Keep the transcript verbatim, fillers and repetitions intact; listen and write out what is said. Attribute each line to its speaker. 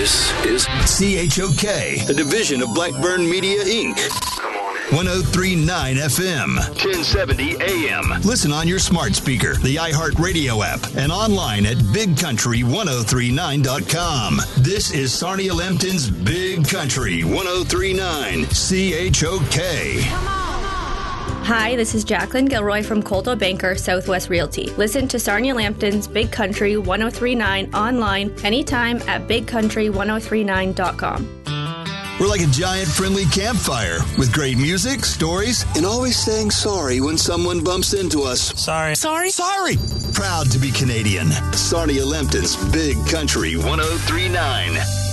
Speaker 1: This is C H O K, a division of Blackburn Media, Incorporated. one oh three point nine F M, ten seventy A M. Listen on your smart speaker, the iHeartRadio app, and online at big country ten thirty-nine dot com. This is Sarnia Lambton's Big Country ten thirty-nine C H O K.
Speaker 2: Hi, this is Jacqueline Gilroy from Coldwell Banker Southwest Realty. Listen to Sarnia Lambton's Big Country ten thirty-nine online anytime at big country ten thirty-nine dot com.
Speaker 1: We're like a giant friendly campfire with great music, stories, and always saying sorry when someone bumps into us.
Speaker 3: Sorry.
Speaker 1: Sorry? Sorry! Proud to be Canadian. Sarnia Lambton's Big Country ten thirty-nine.